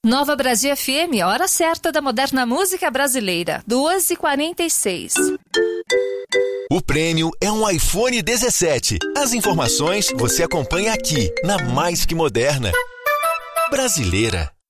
Nova Brasil FM, hora certa da moderna música brasileira, 2h46. O prêmio é um iPhone 17. As informações você acompanha aqui, na Mais Que Moderna. Brasileira.